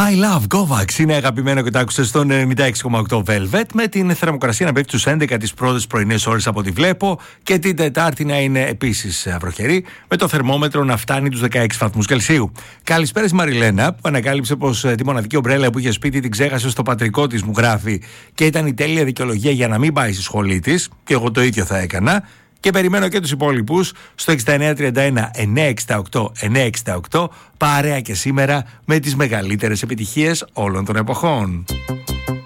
I love Kovacs είναι αγαπημένο και το άκουσες στον 96,8 Velvet, με την θερμοκρασία να πέφτει στους 11 τις πρώτες πρωινές ώρες από ό,τι βλέπω, και την Τετάρτη να είναι επίσης βροχερή, με το θερμόμετρο να φτάνει τους 16 βαθμούς Κελσίου. Καλησπέρα στη Μαριλένα, που ανακάλυψε πως τη μοναδική ομπρέλα που είχε σπίτι την ξέχασε στο πατρικό της, μου γράφει, και ήταν η τέλεια δικαιολογία για να μην πάει στη σχολή της, και εγώ το ίδιο θα έκανα. Και περιμένω και τους υπόλοιπους στο 6931 968 968, παρέα και σήμερα με τις μεγαλύτερες επιτυχίες όλων των εποχών.